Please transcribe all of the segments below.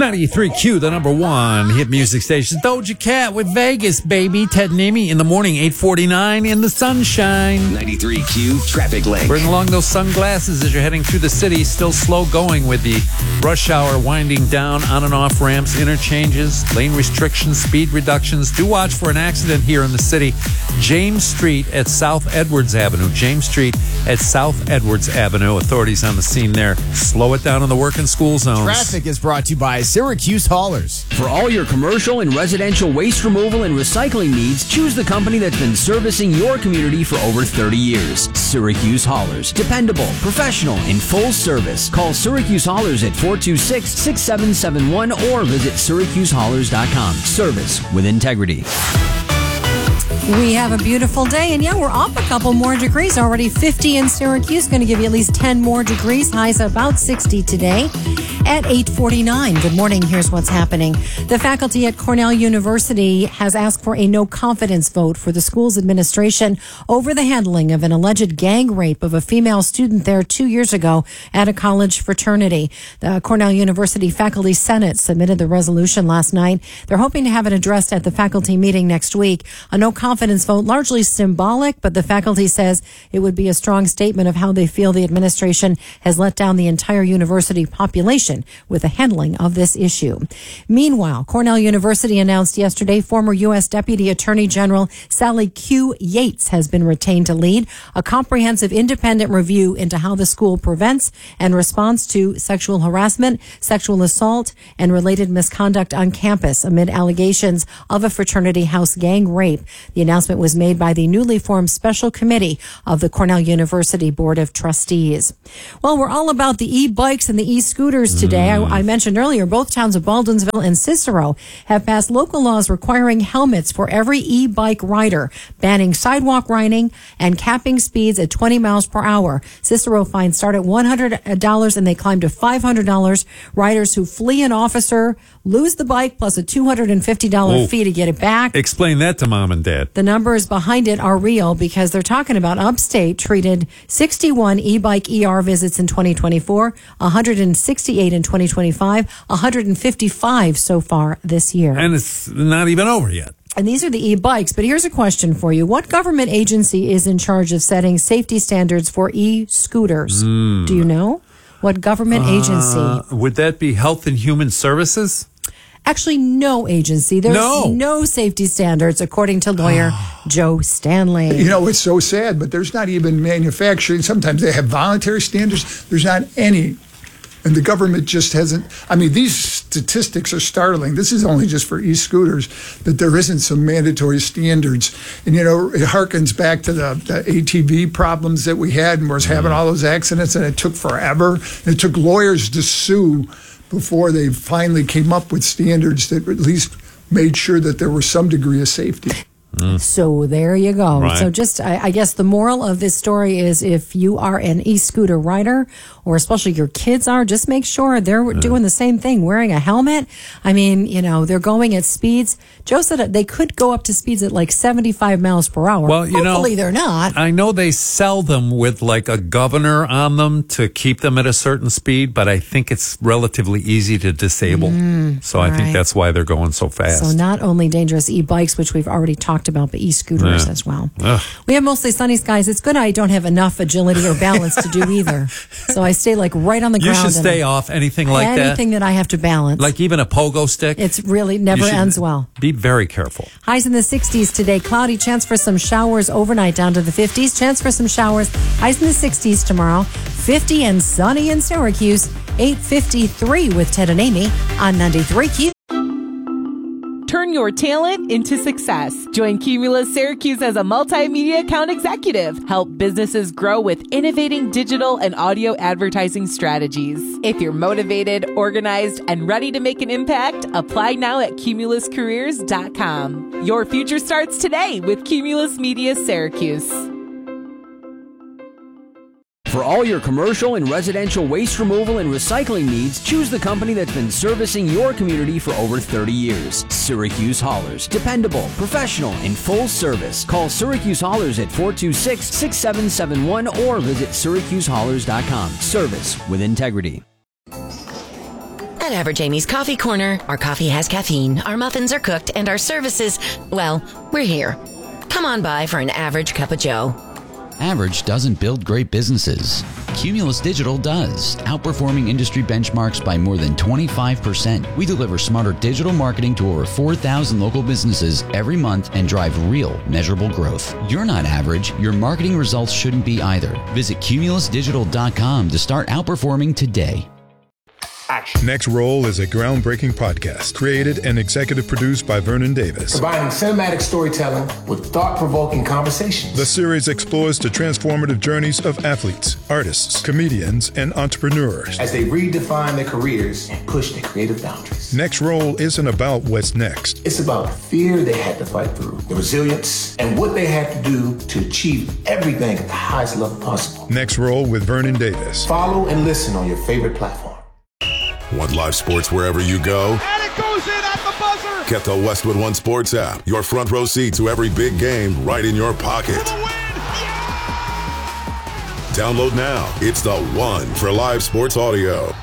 93Q, the number one hit music station. Doja Cat with Vegas, baby. Ted and Amy in the morning, 8:49 in the sunshine. 93Q Traffic Link. Bring along those sunglasses as you're heading through the city. Still slow going with the rush hour winding down, on and off ramps, interchanges, lane restrictions, speed reductions. Do watch for an accident here in the city. James Street at South Edwards Avenue. James Street at South Edwards Avenue. Authorities on the scene there. Slow it down in the work and school zones. Traffic is brought to you by Syracuse Haulers. For all your commercial and residential waste removal and recycling needs, choose the company that's been servicing your community for over 30 years. Syracuse Haulers. Dependable, professional, and full service. Call Syracuse Haulers at 426-6771 or visit syracusehaulers.com. Service with integrity. We have a beautiful day, and we're up a couple more degrees. Already 50 in Syracuse. Going to give you at least 10 more degrees. Highs about 60 today at 8:49. Good morning. Here's what's happening. The faculty at Cornell University has asked for a no confidence vote for the school's administration over the handling of an alleged gang rape of a female student there 2 years ago at a college fraternity. The Cornell University Faculty Senate submitted the resolution last night. They're hoping to have it addressed at the faculty meeting next week. A no confidence vote, largely symbolic, but the faculty says it would be a strong statement of how they feel the administration has let down the entire university population with the handling of this issue. Meanwhile, Cornell University announced yesterday former U.S. Deputy Attorney General Sally Q. Yates has been retained to lead a comprehensive independent review into how the school prevents and responds to sexual harassment, sexual assault, and related misconduct on campus amid allegations of a fraternity house gang rape. The announcement was made by the newly formed special committee of the Cornell University Board of Trustees. Well, we're all about the e-bikes and the e-scooters today. I mentioned earlier, both towns of Baldwinsville and Cicero have passed local laws requiring helmets for every e-bike rider, banning sidewalk riding and capping speeds at 20 miles per hour. Cicero fines start at $100 and they climb to $500. Riders who flee an officer lose the bike plus a $250 fee to get it back. Explain that to mom and dad. The numbers behind it are real because they're talking about upstate treated 61 e-bike ER visits in 2024, 168 in 2025, 155 so far this year. And it's not even over yet. And these are the e-bikes. But here's a question for you. What government agency is in charge of setting safety standards for e-scooters? Do you know? What government agency? Would that be Health and Human Services? Actually, no agency. There's no safety standards, according to lawyer Joe Stanley. You know, it's so sad, but there's not even manufacturing. Sometimes they have voluntary standards. There's not any. And the government just hasn't. I mean, these statistics are startling. This is only just for e-scooters, that there isn't some mandatory standards. And, it harkens back to the ATV problems that we had and was having all those accidents, and it took forever. And it took lawyers to sue before they finally came up with standards that at least made sure that there was some degree of safety. So there you go. Right. So just, I guess the moral of this story is if you are an e-scooter rider, or especially your kids are, just make sure they're doing the same thing, wearing a helmet. I mean, they're going at speeds. Joe said they could go up to speeds at like 75 miles per hour. Well, hopefully they're not. I know they sell them with like a governor on them to keep them at a certain speed, but I think it's relatively easy to disable. So I think that's why they're going so fast. So not only dangerous e-bikes, which we've already talked about, but e-scooters as well. We have mostly sunny skies. It's good I don't have enough agility or balance to do either. So I stay like right on the ground. You should stay off anything like that. Anything that I have to balance. Like even a pogo stick. It's really never ends well. Be very careful. Highs in the 60s today. Cloudy, chance for some showers overnight down to the 50s. Chance for some showers. Highs in the 60s tomorrow. 50 and sunny in Syracuse. 8:53 with Ted and Amy on 93Q. Turn your talent into success. Join Cumulus Syracuse as a multimedia account executive. Help businesses grow with innovating digital and audio advertising strategies. If you're motivated, organized, and ready to make an impact, apply now at cumuluscareers.com. Your future starts today with Cumulus Media Syracuse. For all your commercial and residential waste removal and recycling needs, choose the company that's been servicing your community for over 30 years. Syracuse Haulers. Dependable, professional, and full service. Call Syracuse Haulers at 426-6771 or visit syracusehaulers.com. Service with integrity. At Average Amy's Coffee Corner, our coffee has caffeine, our muffins are cooked, and our services, well, we're here. Come on by for an average cup of joe. Average doesn't build great businesses. Cumulus Digital does, outperforming industry benchmarks by more than 25%. We deliver smarter digital marketing to over 4,000 local businesses every month and drive real, measurable growth. You're not average. Your marketing results shouldn't be either. Visit cumulusdigital.com to start outperforming today. Next Roll is a groundbreaking podcast created and executive produced by Vernon Davis. Combining cinematic storytelling with thought-provoking conversations. The series explores the transformative journeys of athletes, artists, comedians, and entrepreneurs as they redefine their careers and push their creative boundaries. Next Roll isn't about what's next. It's about the fear they had to fight through, the resilience, and what they had to do to achieve everything at the highest level possible. Next Roll with Vernon Davis. Follow and listen on your favorite platform. Want live sports wherever you go? And it goes in at the buzzer! Get the Westwood One Sports app. Your front row seat to every big game right in your pocket. For the win! Yeah! Download now. It's the one for live sports audio.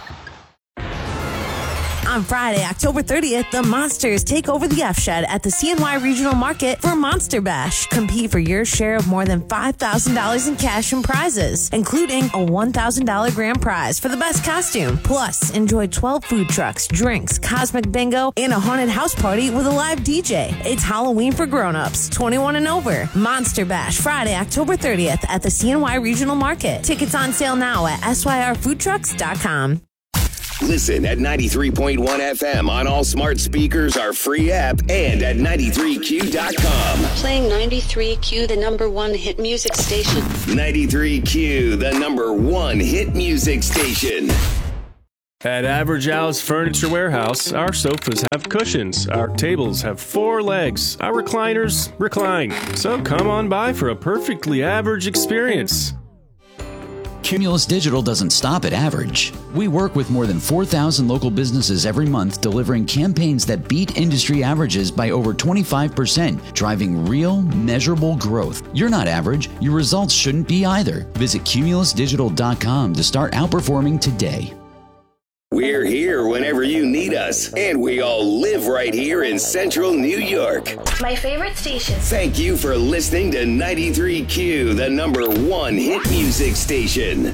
On Friday, October 30th, the Monsters take over the F-Shed at the CNY Regional Market for Monster Bash. Compete for your share of more than $5,000 in cash and prizes, including a $1,000 grand prize for the best costume. Plus, enjoy 12 food trucks, drinks, cosmic bingo, and a haunted house party with a live DJ. It's Halloween for grown-ups, 21 and over. Monster Bash, Friday, October 30th at the CNY Regional Market. Tickets on sale now at syrfoodtrucks.com. Listen at 93.1 FM on all smart speakers, our free app, and at 93q.com. Playing 93Q, the number one hit music station. 93Q, the number one hit music station. At Average Al's Furniture Warehouse, our sofas have cushions, our tables have 4 legs, our recliners recline. So come on by for a perfectly average experience. Cumulus Digital doesn't stop at average. We work with more than 4,000 local businesses every month, delivering campaigns that beat industry averages by over 25%, driving real, measurable growth. You're not average. Your results shouldn't be either. Visit cumulusdigital.com to start outperforming today. We're here whenever you need us, and we all live right here in central New York. My favorite station. Thank you for listening to 93Q, the number one hit music station.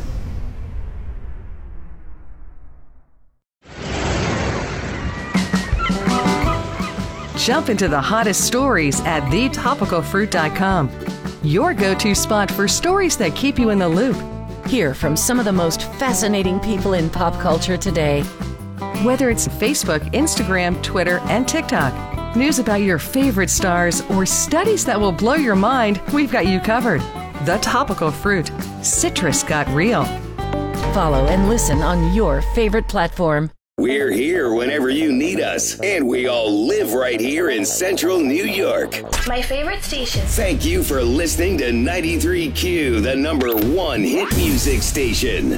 Jump into the hottest stories at thetopicalfruit.com. Your go-to spot for stories that keep you in the loop. Hear from some of the most fascinating people in pop culture today. Whether it's Facebook, Instagram, Twitter, and TikTok, news about your favorite stars, or studies that will blow your mind, we've got you covered. The Topical Fruit. Citrus got real. Follow and listen on your favorite platform. We're here whenever you need us, and we all live right here in central New York. My favorite station. Thank you for listening to 93Q, the number one hit music station.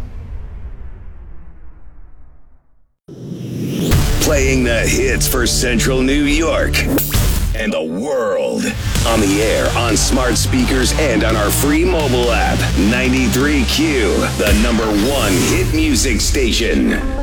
Playing the hits for central New York and the world. On the air, on smart speakers, and on our free mobile app. 93Q, the number one hit music station.